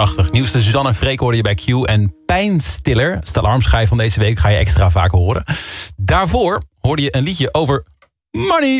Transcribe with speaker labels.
Speaker 1: prachtig. Nieuwste Suzanne en Freek hoorde je bij Q. En Pijnstiller, het alarmschijf van deze week, ga je extra vaak horen. Daarvoor hoorde je een liedje over money.